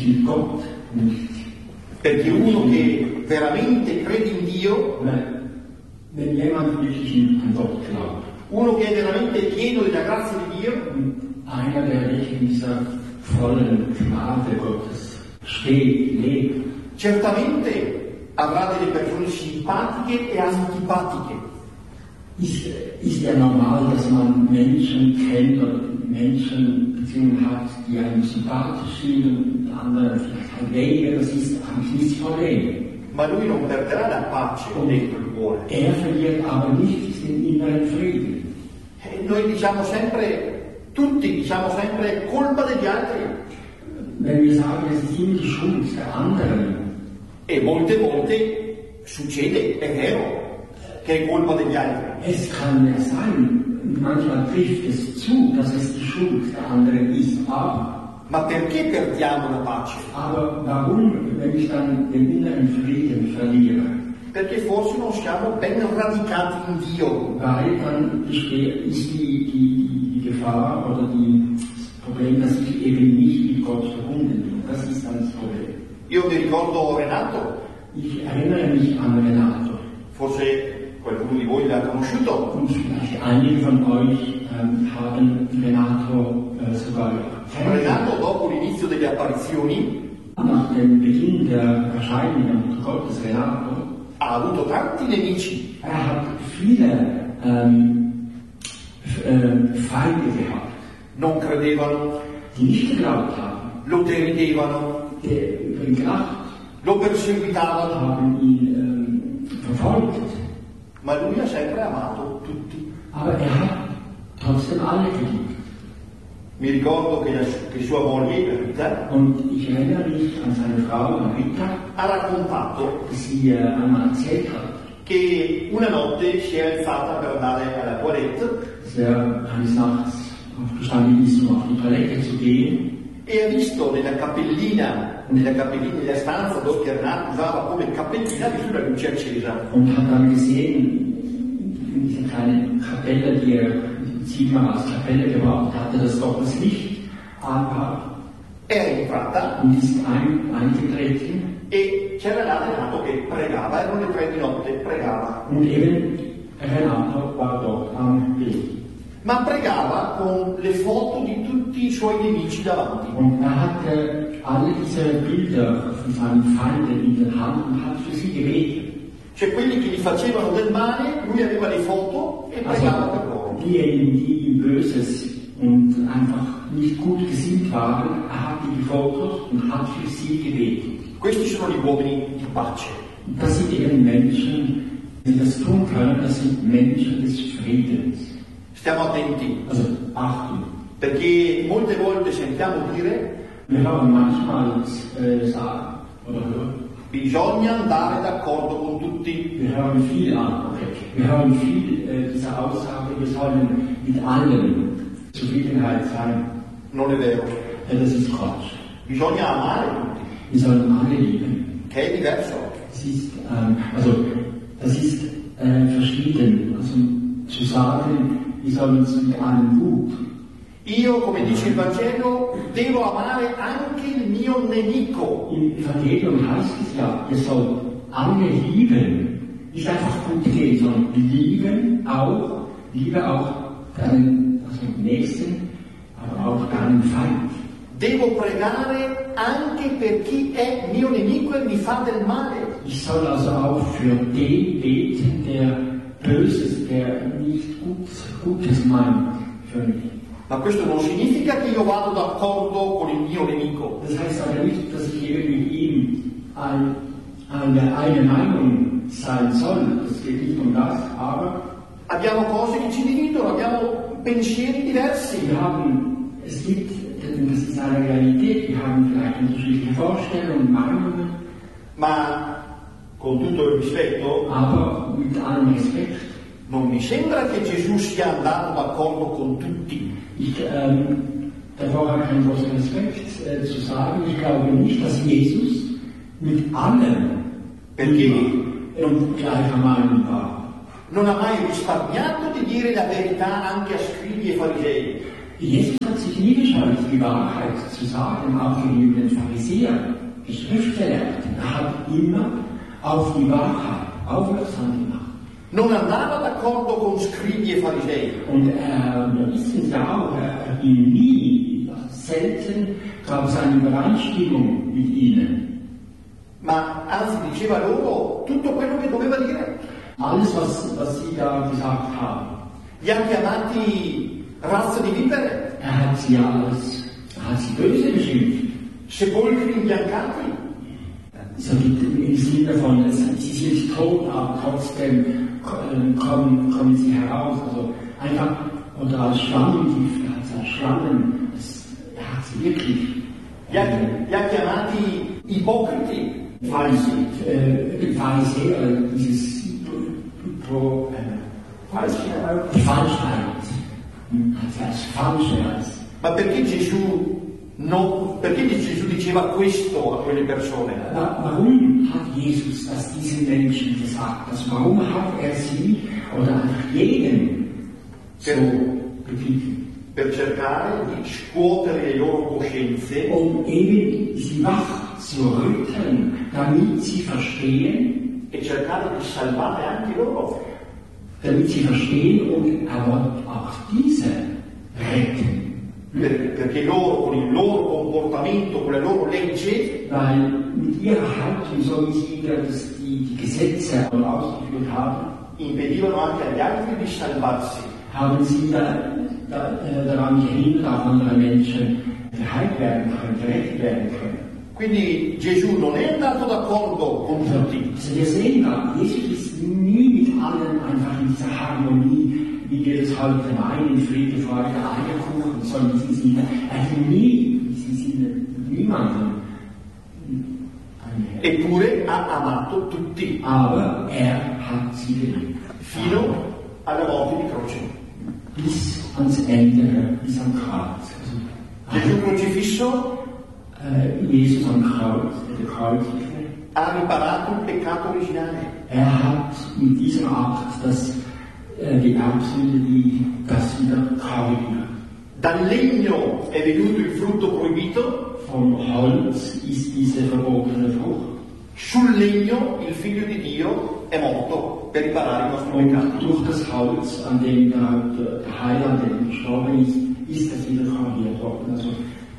sich mit Gott nicht. Perché uno che veramente crede in Dio, wenn jemand wirklich an Gott glaubt, uno che è veramente pieno della grazia di Dio, einer, der wirklich in dieser vollen Gnade Gottes steht, lebt, certamente avrà delle persone simpatiche e antipatiche. Ist ja normal, dass man Menschen kennt oder Menschenbeziehungen hat, die einem sympathisch sind und andere vielleicht halt weniger. Das ist eigentlich nicht das Problem. Ma lui non perderà la pace dentro il cuore. Verliert aber nicht den inneren Frieden. Noi diciamo sempre, tutti diciamo sempre, colpa degli altri. Wenn wir sagen, es ist immer die Schuld der anderen. E molte volte succede, è vero, che è colpa degli altri. Es kann ja sein, manchmal trifft es zu, dass es die Schuld der anderen ist, ma perché perdiamo la pace? Aber warum, wenn ich dann den inneren Frieden verliere? Perché forse non siamo ben radicati in Dio. Weil dann ist die Gefahr oder das Problem, dass ich eben nicht mit Gott verbunden bin. Das ist dann das Problem. Io mi ricordo Renato. Ich erinnere mich an Renato. Forse qualcuno di voi l'ha conosciuto. Und vielleicht einige von euch haben Renato sogar Renato, dopo l'inizio delle apparizioni, nach dem Beginn der Erscheinungen Gottes Renato, ha avuto tanti nemici. Hat viele Feinde gehabt. Non credevano, die nicht geglaubt haben. Lo deridevano, über ihn gelacht, lo perseguitavano, haben ihn verfolgt. Ma lui ha sempre amato tutti. Aber hat trotzdem alle geliebt. Mi ricordo che sua moglie, Rita, und ich erinnere mich an seine Frau Rita, ha raccontato sie einmal erzählt hat, che una notte si è alzata per andare alla toilette, eines Nachts aufgestanden ist, auf die Toilette zu gehen, e ha visto nella stanza dove Renato usava come cappellina la luce accesa. Und hat dann gesehen, in dieser kleinen Kapelle, die im Zimmer als Kapelle gebraucht hatte, dass dort das Licht an war. È entrata und ist eingetreten. E c'era là Renato che pregava, erano le 3 di notte, pregava. Und eben Renato war dort am Weg. Ma pregava con le foto di tutti i suoi nemici davanti. Und hatte alle diese Bilder von seinen Feinden in der Hand und hat für sie gebetet. Cioè quelli che gli facevano del male, lui aveva le foto e pregava per loro. Diejenigen, die ihm Böses und einfach nicht gut gesinnt waren, hat die Fotos und hat für sie gebetet. Questi sono gli uomini di pace. Das sind eben Menschen, die das tun können, das sind Menschen des Friedens. Stiamo attenti. Also Achtung. Perché molte volte sentiamo dire, wir haben manchmal sagen oder hören, bisogna andare d'accordo con tutti. Wir hören viel dieser Aussage, wir sollen mit allen Zufriedenheit sein. Non è vero. Das ist Quatsch. Bisogna amare tutti. Wir sollen alle lieben. Che è diverso. Das ist verschieden. Also zu sagen, wir sollen uns mit allen gut. Io, come dice il Vangelo, devo amare anche il mio nemico. Im Evangelium heißt es ja, ihr sollt alle lieben. Nicht einfach gut gehen, sondern liebe auch deinen Nächsten, aber auch deinen Feind. Devo pregare anche per chi è mio nemico e mi fa del male. Ich soll also auch für den beten, der Böses, der nicht Gutes meint für mich. Ma questo non significa che io vado d'accordo con il mio nemico. Das heißt aber nicht, dass ich eben mit ihm eine Meinung sein soll. Es geht nicht um das, aber abbiamo cose che ci dividono, abbiamo pensieri diversi. Es gibt, das ist eine Realität, wir haben vielleicht unterschiedliche Vorstellungen, Meinungen. Ma con tutto il rispetto, aber mit allem Respekt, non mi sembra che Gesù sia andato d'accordo con tutti. Davor habe ich einen großen Respekt zu sagen, ich glaube nicht, dass Jesus mit allen gleicher Meinung war. Non ha mai risparmiato di dire la verità anche a scribi e farisei. Jesus hat sich nie gescheut, die Wahrheit zu sagen, auch gegenüber den Pharisäern, die Schriftgelehrten. Er hat immer auf die Wahrheit aufmerksam gemacht. Non andava d'accordo con scribi e farisei. Und wir wissen ja auch, er ging nie, selten gab es eine Übereinstimmung mit ihnen. Ma anzi diceva loro tutto quello che doveva dire. Alles, was sie da gesagt haben. Li ha chiamati razza di vipere, Er hat sie böse beschimpft. sepolcri imbiancati. So im Sinne von, sie sind tot, aber trotzdem kommen sie heraus. Also einfach, oder als Schlangengift, als Schlangen, er hat sie wirklich. Li ha chiamati ipocriti, falsi. Pharisäer, dieses Falschheit, als Falschheit. Ma perché Gesù diceva questo a quelle persone? Warum hat Jesus das diesen Menschen gesagt? Warum hat er sie oder einfach jeden so begriffen? Per cercare di scuotere le loro coscienze, Eben sie wach zu rütteln, damit sie verstehen, e cercare di salvare anche loro. damit sie verstehen und aber auch diese retten. Perché loro, con il loro comportamento, con le loro leggi, Weil mit ihrer Haltung, so wie sie die Gesetze ausgeführt haben, impedivano anche agli altri di salvarsi. haben sie daran gehindert, auch andere Menschen geheilt werden können, gerettet werden können. Quindi Gesù non è andato d'accordo con tutti, Also wir sehen da, Jesus ist nie mit allen einfach in dieser Harmonie, wie wir das heute meinen, in Friede, Freude, Eierkuchen, so in diesem Sinne. Er hat nie in diesem Sinne niemanden einher. eppure ha amato tutti, Aber er hat sie geliebt. fino alla morte di croce. Bis ans Ende, bis am Kreuz. Gesù crocifisso Jesus am Kreuz, der Gekreuzigte. ha riparato il peccato originale. Er hat mit diesem Akt die Erbsünde, das wieder korrigiert. Dal legno è venuto il frutto proibito, Vom Holz ist diese verbotene Frucht. sul legno il figlio di Dio è morto per riparare il nostro peccato. Und durch das Holz, an dem der Heiland gestorben ist das wieder korrigiert worden. Also,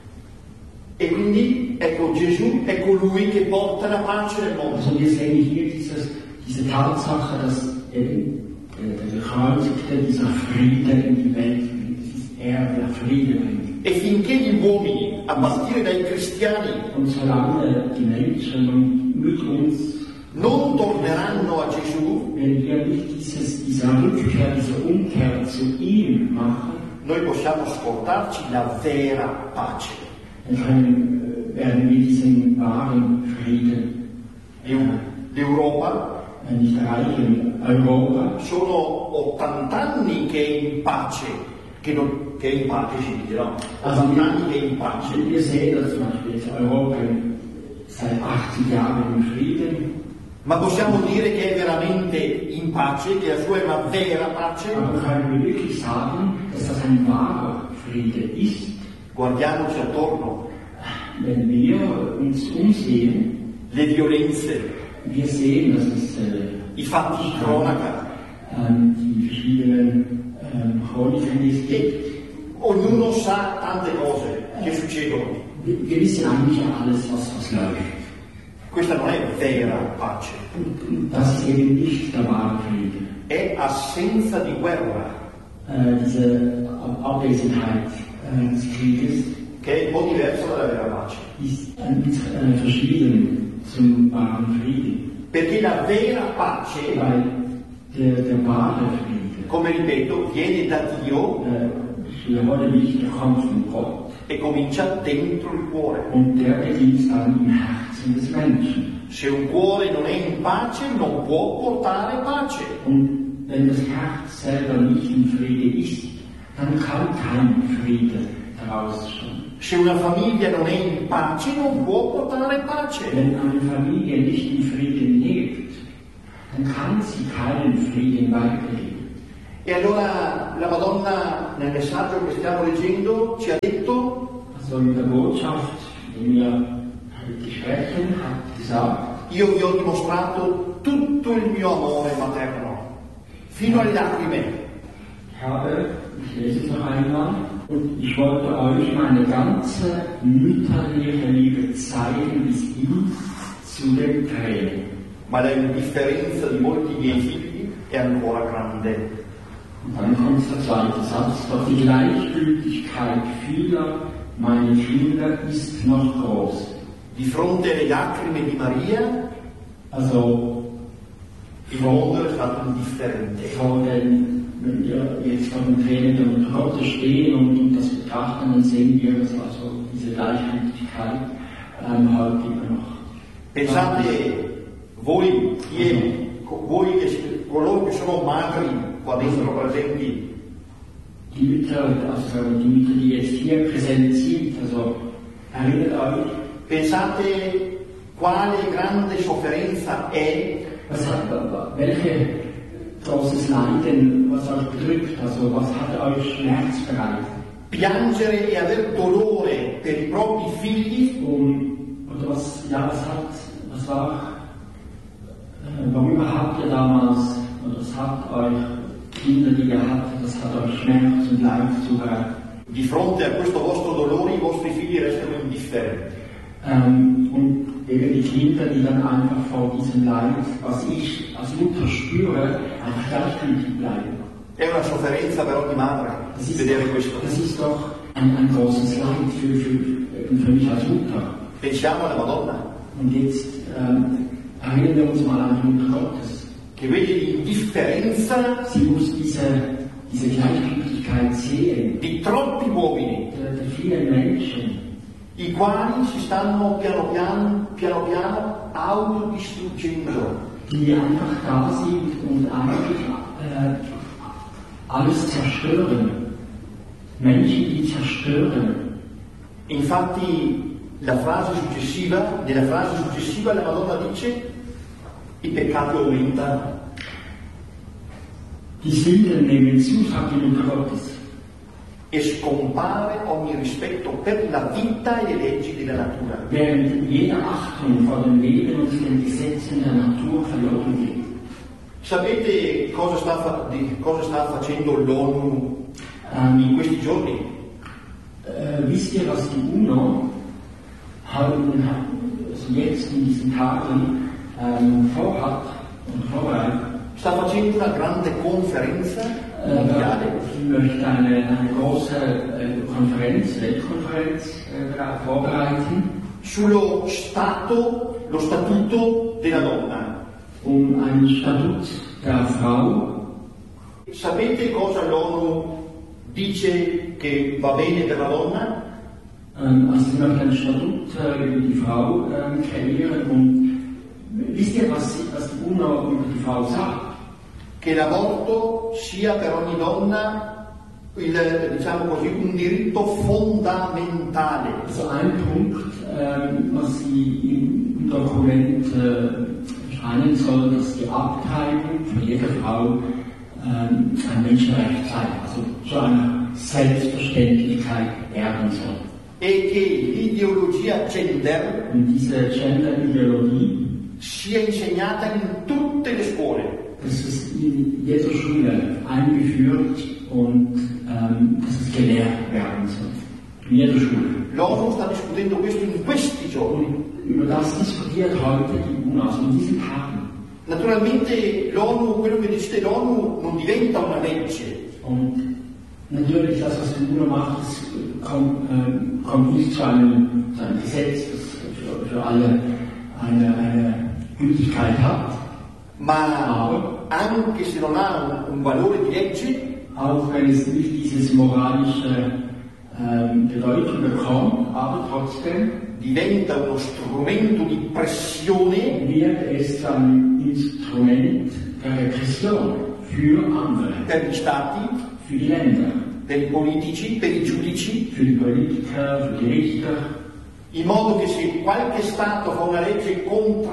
E quindi ecco Gesù è colui che porta la pace nel mondo. also wir sehen hier diese Tatsache, dass eben der Gekreuzigte dieser Friede in die Welt bringt. Es ist er, der Friede bringt. E finché gli uomini, a partire dai cristiani, Und solange die Menschen mit uns, non torneranno a Gesù, wenn wir nicht diese Rückkehr, diese Umkehr zu ihm machen, noi possiamo scordarci la vera pace. dann werden wir diesen wahren Frieden L'Europa nicht erreichen. Europa, sono 80 anni che è in pace, che è in pace si dice, no? Also 80 anni che è in pace. wir sehen das zum Beispiel jetzt Europa seit 80 Jahren im Frieden, Ma possiamo dire che è veramente in pace, che la sua è una vera pace? aber können wir wirklich sagen, dass das ein wahrer Friede ist, Guardiamoci attorno, wenn wir uns umsehen, le violenze, wir sehen, dass es i fatti di cronaca, die verschiedenen Chroniken, die es gibt. ognuno sa tante cose che succedono. Wir wissen eigentlich alles, was läuft. Questa non è vera pace, Das ist eben nicht der wahre Friede. è assenza di guerra, Diese Abwesenheit des Krieges che è un po' diversa dalla vera pace. ist verschieden zum wahren Frieden. Perché la vera pace, Weil der wahre Friede, come ripeto, viene da Dio der wurde nicht, der kommt von Gott. e comincia dentro il cuore. Und der beginnt dann im Herzen des Menschen. Se un cuore non è in pace, non può portare pace. Und wenn das Herz selber nicht im Friede ist, dann kann kein Friede daraus stammen. Se una famiglia non è in pace, non può portare pace. Wenn eine Familie nicht im Frieden lebt, dann kann sie keinen Frieden weitergeben. E allora la Madonna nel messaggio che stiamo leggendo ci ha detto: Also in der Botschaft, die wir heute sprechen, hat gesagt: io vi ho dimostrato tutto il mio amore materno, fino alle lacrime. Ich lese es noch einmal. Und ich wollte euch meine ganze mütterliche Liebe zeigen bis hin zu den Tränen. Ma la indifferenza di molti miei figli è ancora grande. Und dann kommt der zweite Satz: Doch die Gleichgültigkeit vieler meiner Kinder ist noch groß. Di fronte alle lacrime di Maria, Also il mondo è stato indifferente. wenn wir jetzt vor den Tränen der Mutter Gottes stehen und das betrachten, dann sehen wir, dass also diese Gleichgültigkeit heute immer noch. Pensate voi coloro che sono madri qua dentro presenti, Die Mütter, die jetzt hier präsent sind, also erinnert euch, pensate quale grande sofferenza è welche großes Leiden, was euch bedrückt, also was hat euch Schmerz bereitet? piangere e aver dolore per i propri figli, worüber habt ihr damals, oder was hat euch Kinder, die ihr hattet, das hat euch Schmerz und Leid zubereitet? di fronte a questo vostro dolore i vostri figli restano indifferenti. Und eben die Kinder, die dann einfach vor diesem Leid, was ich als Mutter spüre, einfach gleichgültig bleiben. È una sofferenza per ogni madre vedere questo. Das ist doch ein großes Leid für mich als Mutter. Pensiamo alla Madonna, Und jetzt erinnern wir uns mal an die Mutter Gottes. che vede l'indifferenza Sie muss diese Gleichgültigkeit sehen, di troppi uomini, der vielen Menschen, i quali si stanno piano piano autodistruggendo. die einfach da sind und eigentlich alles zerstören. Menschen, die zerstören. Infatti nella frase successiva la Madonna dice: i peccati aumentano. Die Sünden nehmen zu, sagt die Mutter Gottes. E scompare ogni rispetto per la vita e le leggi della natura. Während jede Achtung vor dem Leben und den Gesetzen der Natur verloren geht. Sapete cosa sta facendo l'ONU in questi giorni? Wisst ihr, was die UNO jetzt in diesen Tagen vorhat und vorbereitet? Sta facendo una grande conferenza mondiale. Ich möchte eine große Weltkonferenz vorbereiten. Sullo statuto della donna. Ein Statut der Frau. Sapete cosa l'ONU dice che va bene per la donna? Also sie möchte ein Statut über die Frau kreieren und wisst ihr, was die UNO über die Frau sagt? Che l'aborto sia per ogni donna un diritto fondamentale. Also ein Punkt, was sie im Dokument scheinen soll, dass die Abtreibung für jede Frau ein Menschenrecht sei, also zu einer Selbstverständlichkeit werden soll. E che l'ideologia gender Und diese Gender-Ideologie sia insegnata in tutte le scuole. Das ist in jeder Schule eingeführt und dass es gelehrt werden soll. In jeder Schule. L'ONU sta discutendo questo in questi giorni. Über das diskutiert heute die UNO, also in diesen Tagen. Naturalmente l'ONU, quello che decide l'ONU non diventa una legge. Und natürlich, das, was die UNO macht, das kommt nicht zu einem Gesetz, das für alle eine Gültigkeit hat. Ma anche se non ha un valore di legge, auch wenn es nicht dieses moralische Bedeutung bekommt, aber trotzdem diventa uno strumento di pressione wird es ein Instrument der Repression für andere, per gli stati, für die Länder, per i politici, per i giudici, für die Politiker, für die Richter, in modo che se qualche Stato fa una legge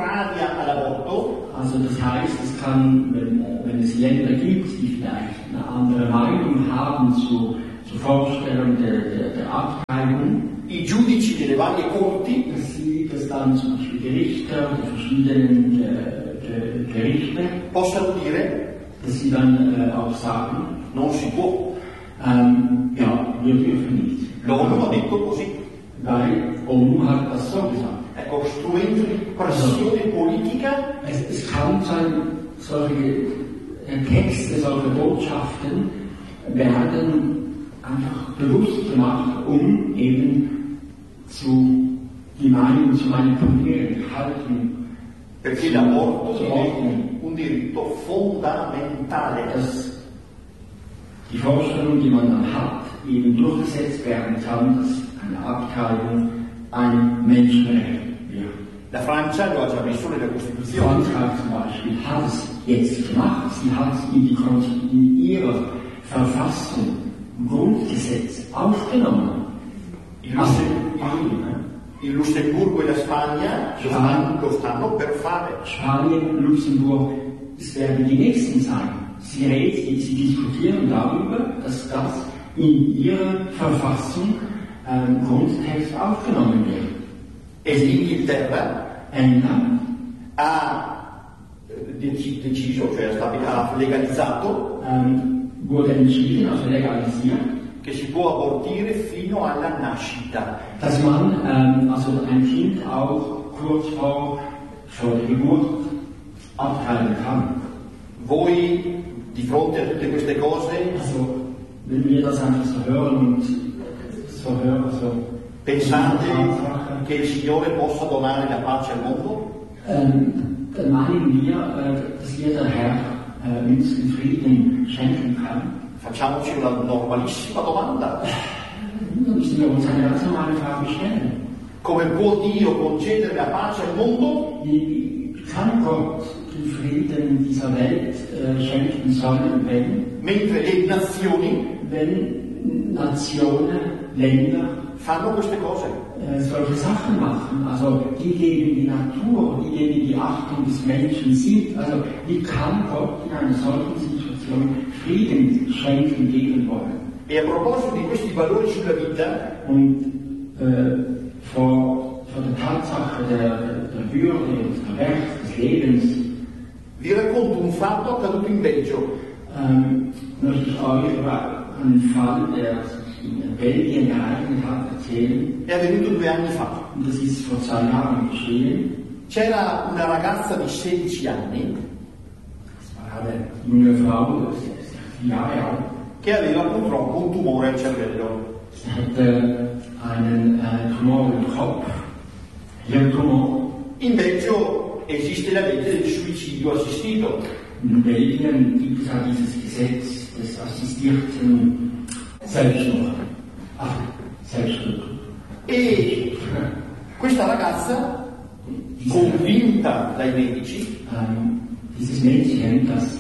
contraria all'aborto, also das heißt, es kann, wenn es Länder gibt, die vielleicht eine andere Meinung haben zur Vorstellung der Abtreibung, i giudici delle varie corti dass dann zum Beispiel die Richter der verschiedenen Gerichte, possano dire dass sie dann auch sagen, non si può. ja, wir dürfen nicht. L'ONU ha detto così. Weil ONU hat das so gesagt. Ecco, strumento di pressione politica. Es kann sein, solche Texte, solche Botschaften werden einfach bewusst gemacht, um eben die Meinung zu manipulieren, die Haltung. Perché l'aborto è un diritto fondamentale. Dass die Vorstellung, die man dann hat, eben durchgesetzt werden kann, dass eine Abtreibung ein Menschenrecht wird. La Francia lo ha già messo nella Costituzione. Frankreich zum Beispiel hat es jetzt gemacht. Sie hat es in ihrer Verfassung, im Grundgesetz aufgenommen. Il Lussemburgo e la Spagna lo stanno per fare. Spanien, Luxemburg, es werden die nächsten sein. Sie diskutieren darüber, dass das in ihrer Verfassung Grundtext aufgenommen wird. E l'Inghilterra England ha deciso, cioè ha legalizzato, wurde entschieden, also legalisiert, che si può abortire fino alla nascita. dass man also ein Kind auch kurz vor der Geburt abtreiben kann. Voi, di fronte a tutte queste cose, Also, wenn wir das einfach so hören und pensate che il Signore possa donare la pace al mondo? Dann meinen wir, dass jeder Herr uns den Frieden schenken kann. Facciamoci una normalissima domanda. Dann müssen wir uns eine ganz normale Frage stellen. Come può Dio concedere la pace al mondo? Wie kann Gott den Frieden dieser Welt schenken sollen, Mentre le nazioni wenn Nationen, Länder fanno queste cose? Solche Sachen machen, also die gegen die Natur, die gegen die Achtung des Menschen sind. Also wie kann Gott in einer solchen Situation Frieden schenken geben wollen? E a proposito di questi valori sulla vita, Und vor der Tatsache der Würde und der Wert des Lebens vi racconto un fatto accaduto in Belgio. möchte ich euch über einen Fall, der sich in Belgien ereignet hat, erzählen. È avvenuto 2 anni fa. Und das ist vor 2 Jahren geschehen. C'era una ragazza di 16 anni Es war eine junge Frau, 16 Jahre alt. che aveva purtroppo un tumore al cervello. Sie hatte einen Tumor im Kopf, Hirntumor. In Belgio esiste la legge del suicidio assistito. In Belgien gibt es ja dieses Gesetz des assistierten Selbstmords. E questa ragazza, convinta dai medici, dieses Mädchen, das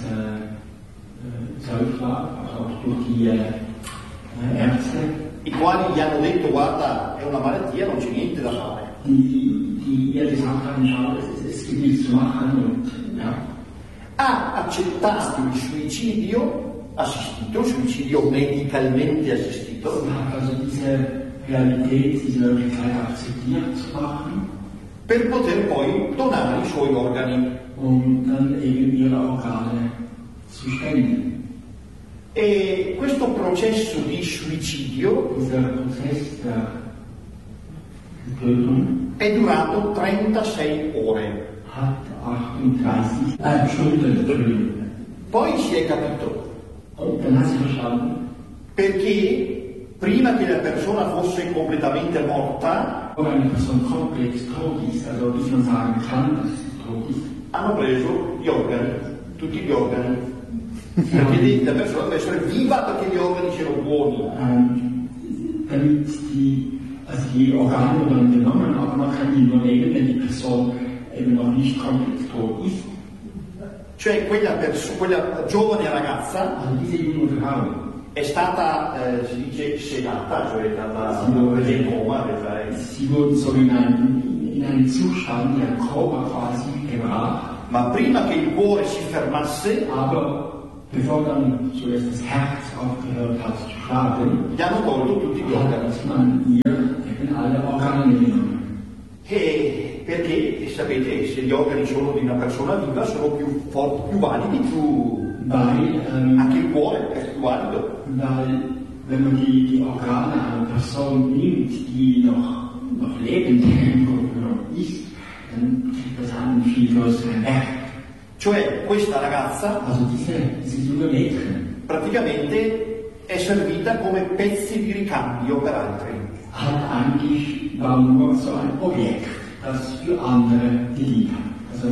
12 war, auch durch die Ärzte, i quali gli hanno detto guarda è una malattia, non c'è niente da fare, die ihr gesagt haben, schau, es gibt nichts zu machen und ja. ha accettato il suicidio assistito, suicidio medicalmente assistito, Sie hat also diese Realität, diese Möglichkeit akzeptiert zu machen, per poter poi donare i suoi organi. um dann eben ihre Organe zu spenden. E questo processo di suicidio Dieser Prozess der Tötung è durato 36 ore. hat 38 Stunden. Poi si è capito Und dann hat sie verstanden, perché prima che la persona fosse completamente morta ob eine Person komplett tot ist, also bis man sagen kann, dass sie tot ist. hanno preso gli organi, tutti gli organi, perché la persona deve essere viva perché gli organi siano buoni. Damit die Organe dann genommen, aber man kann die nur nehmen, wenn die Person eben noch nicht komplett tot ist. Cioè quella giovane ragazza Also diese junge Frau è stata, si dice, sedata, cioè è stata presa in coma, sie wurden so in einen Zustand, in ein Koma quasi gebracht, ma prima che il cuore si fermasse aber bevor dann zuerst das Herz aufgehört hat zu schlagen, gli hanno tolto tutti gli organi. hat man ihr eben alle Organe genommen. Perché sapete, se gli organi sono di una persona viva sono più forti, più validi, anche il cuore è più valido. Weil, wenn man die Organe einer Person nimmt, die noch lebend ist, dann kriegt das einen viel größeren Wert. Cioè, questa ragazza, Also diese junge Mädchen, praticamente è servita come pezzi di ricambio per altri. war nur so ein Objekt, das für andere gedient hat. Also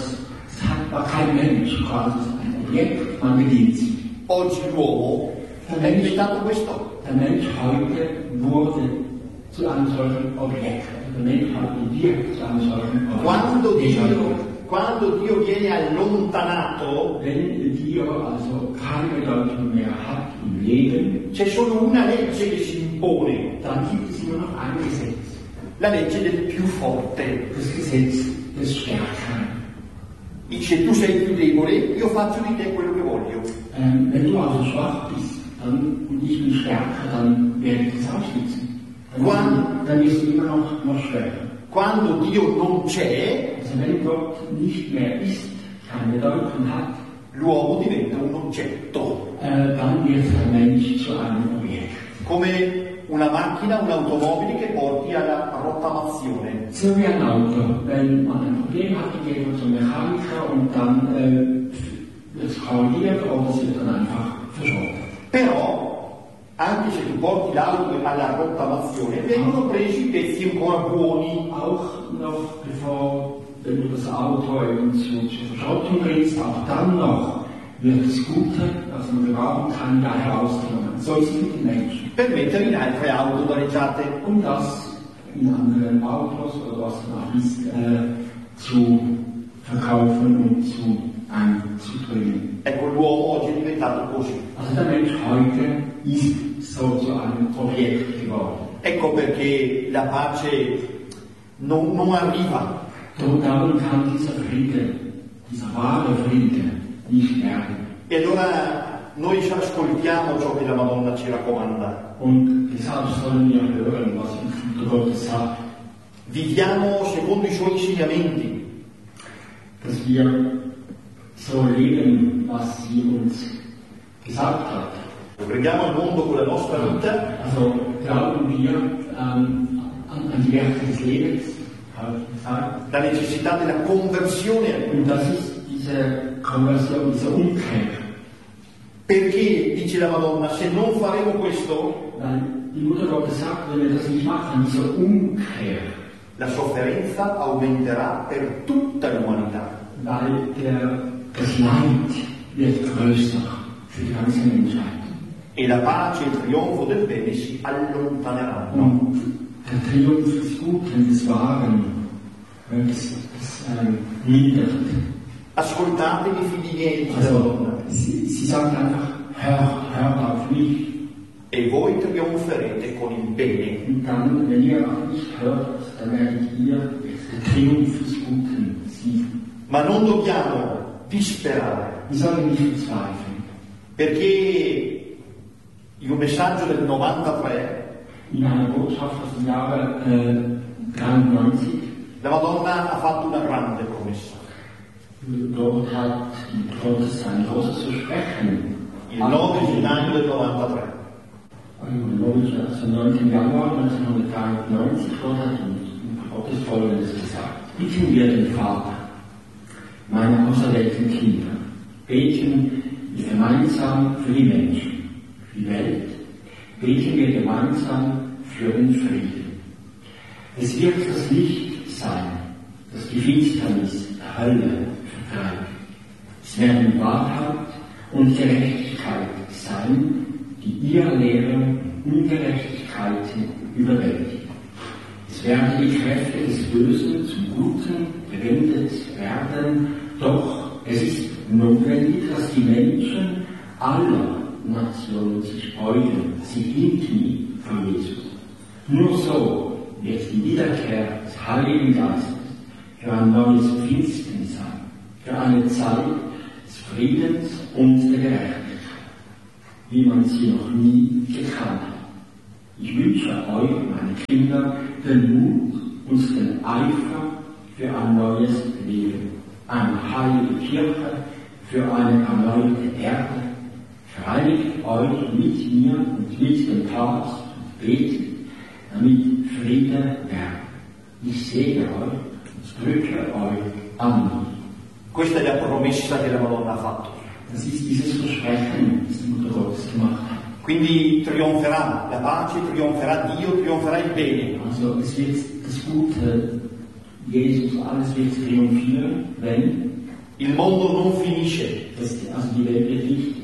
war kein Mensch, quasi ein Objekt, man bedient sie. Oggi l'uomo è diventato questo. Der Mensch heute wurde zu einem solchen Objekt. Der Mensch heute wird zu einem solchen Objekt. Quando Dio viene allontanato, wenn Dio also keine Bedeutung mehr hat im Leben, c'è solo una legge che si impone, dann gibt es nur noch ein Gesetz. La legge del più forte. Das Gesetz des Stärkeren. Dice, tu sei più debole, io faccio di te quello che voglio. Wenn du also schwach bist, und ich bin stärker, dann werde ich das ausschließen. Dann wirst du immer noch schwächer. Quando Dio non c'è, also wenn Gott nicht mehr ist, keine Bedeutung hat, l'uomo diventa un oggetto. Dann wird der Mensch zu einem Objekt. Come una macchina, un'automobile che porti alla rottamazione. So wie ein Auto. Wenn man ein Problem hat, geht man zum Mechaniker und dann wird es korrigiert oder es wird dann einfach verschrottet. Però, anche se tu porti l'auto alla rottamazione, vengono presi i pezzi ancora buoni. Auch noch wenn du das Auto eben zur Verschrottung bringst, auch dann noch wird das Gute, was man gebrauchen kann, da herausgenommen. So ist es mit den Menschen. Per mettere in altre auto danneggiate. Das in anderen Autos oder was noch ist, zu verkaufen und einzubringen. Ecco, l'uomo oggi è diventato così. Also der Mensch heute ist so zu einem Objekt geworden. Ecco perché la pace non arriva. Darum kann dieser Friede, dieser wahre Friede, nicht werden. E allora noi ascoltiamo ciò che la Madonna ci raccomanda. Und deshalb sollen wir hören, was die Mutter Gottes sagt. Viviamo secondo i suoi insegnamenti. Dass wir so leben, was sie uns gesagt hat. Preghiamo il mondo con la nostra vita. Also glauben wir an die Werte des Lebens, habe ich gesagt. La necessità della conversione. Und das ist diese Konversion, diese Umkehr. Perché, dice la Madonna, se non faremo questo, die Mutter Gottes sagt, wenn wir das nicht machen, diese Umkehr, la sofferenza aumenterà per tutta l'umanità. Weil das Leid wird größer für die ganze Menschheit. E la pace e il trionfo del bene si allontaneranno. Und der Triumph des Guten, des Wahren, das mindert. Ascoltatemi, figli miei, dice la Also, Madonna. sie sagt einfach, hört auf mich. E voi trionferete con il bene. Und dann, wenn ihr auf mich hört, dann werdet ihr den Triumph des Guten siegen. Ma non dobbiamo disperare. Wir sollen nicht verzweifeln. Perché in un messaggio del 93, in einer Botschaft aus dem Jahre 93, la Madonna ha fatto una grande promessa. Dort hat Gottes ein großes Versprechen. Il 9 gennaio del 93. Also 9. Januar 1993, dort hat Gottes Folgendes gesagt. Bitten wir den Vater, meine auserwählten Kinder, beten wir gemeinsam für die Menschen, für die Welt, beten wir gemeinsam für den Frieden. Es wird das Licht sein, das die Finsternis der Hölle vertreibt. Es werden Wahrheit und Gerechtigkeit sein, die ihre Lehren und Ungerechtigkeiten überwältigen. Es werden die Kräfte des Bösen zum Guten gewendet werden, doch es ist notwendig, dass die Menschen aller Nationen sich beugen, sich hinknien vor Jesus. Nur so wird die Wiederkehr des Heiligen Geistes für ein neues Pfingsten sein, für eine Zeit des Friedens und der Gerechtigkeit, wie man sie noch nie gekannt hat. Ich wünsche euch, meine Kinder, den Mut und den Eifer für ein neues Leben, eine heilige Kirche für eine erneute Erde. Vereinigt euch mit mir und mit dem Papst und betet, damit Friede werde. Ich segne euch und drücke euch an mich. Questa è la promessa che la Madonna ha fatto. Das ist dieses Versprechen, das die Mutter Gottes gemacht hat. Quindi trionferà la pace, trionferà Dio, trionferà il bene. Also es wird das Gute, Jesus, alles wird triumphieren, wenn il mondo non finisce. Also die Welt wird nicht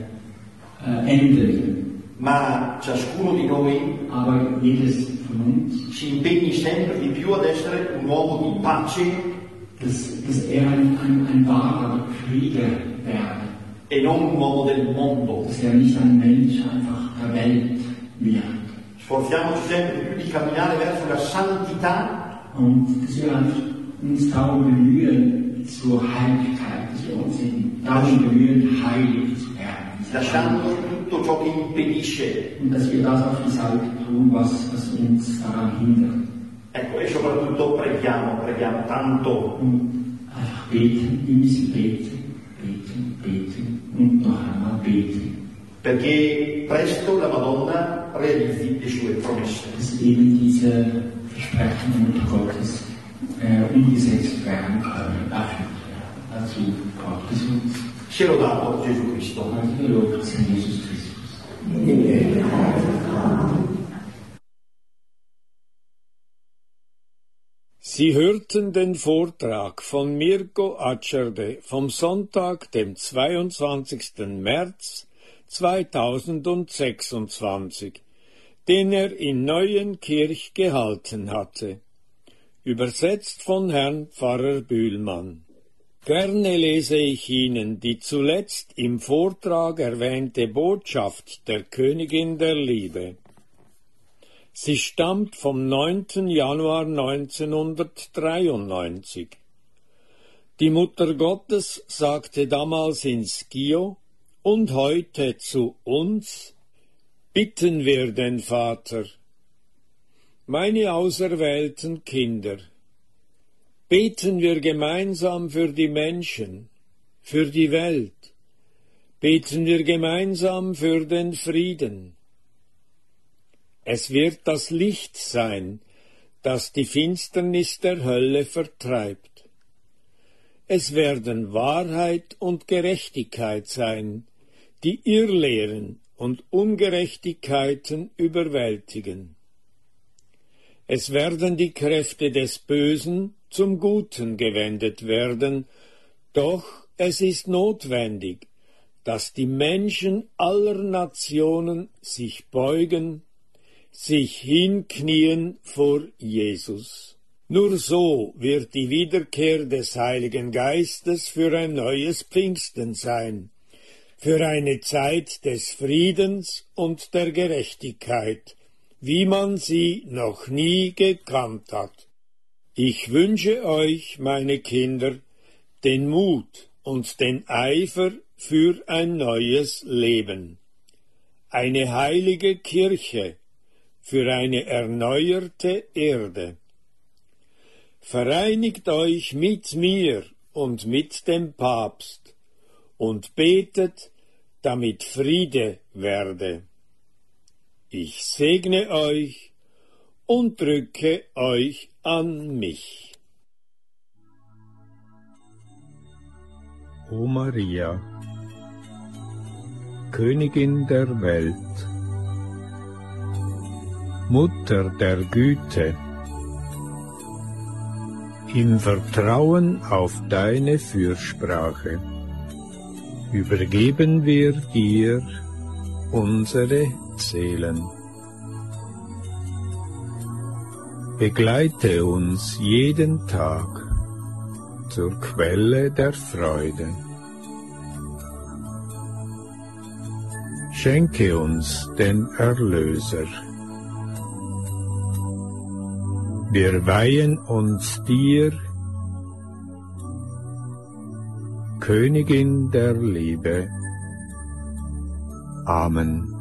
enden. Ma ciascuno di noi aber jedes von uns si impegni sempre di più ad essere un uomo di pace, dass ein wahrer Friede werde. E non un uomo del mondo. Dass nicht ein Mensch einfach der Welt wird. Sforziamoci sempre di più di camminare verso la santità. Und dass wir uns darum bemühen zur Heiligkeit, dass wir uns darum bemühen, heilig zu werden. Lasciando tutto ciò che impedisce. Und dass wir das auf die Seite tun, was uns daran hindert. Ecco, e soprattutto preghiamo tanto. Und einfach beten, wir müssen beten und noch einmal beten. Perché presto la Madonna realizzi le sue promesse. Dass eben diese Versprechen der Mutter Gottes umgesetzt werden können. Dazu braucht es uns. Sia lodato Gesù Cristo. Gelobt sei Jesus Christus. Sie hörten den Vortrag von Mirko Acerde vom Sonntag, dem 22. März 2026, den er in Neuenkirch gehalten hatte. Übersetzt von Herrn Pfarrer Bühlmann. Gerne lese ich Ihnen die zuletzt im Vortrag erwähnte Botschaft der Königin der Liebe. Sie stammt vom 9. Januar 1993. Die Mutter Gottes sagte damals in Skio und heute zu uns: Bitten wir den Vater, meine auserwählten Kinder, beten wir gemeinsam für die Menschen, für die Welt, beten wir gemeinsam für den Frieden. Es wird das Licht sein, das die Finsternis der Hölle vertreibt. Es werden Wahrheit und Gerechtigkeit sein, die Irrlehren und Ungerechtigkeiten überwältigen. Es werden die Kräfte des Bösen zum Guten gewendet werden, doch es ist notwendig, dass die Menschen aller Nationen sich beugen, sich hinknien vor Jesus. Nur so wird die Wiederkehr des Heiligen Geistes für ein neues Pfingsten sein, für eine Zeit des Friedens und der Gerechtigkeit, wie man sie noch nie gekannt hat. Ich wünsche euch, meine Kinder, den Mut und den Eifer für ein neues Leben, eine heilige Kirche für eine erneuerte Erde. Vereinigt euch mit mir und mit dem Papst und betet, damit Friede werde. Ich segne euch und drücke euch an mich. O Maria, Königin der Welt, Mutter der Güte, im Vertrauen auf deine Fürsprache übergeben wir dir unsere Seelen. Begleite uns jeden Tag zur Quelle der Freude. Schenke uns den Erlöser. Wir weihen uns dir, Königin der Liebe. Amen.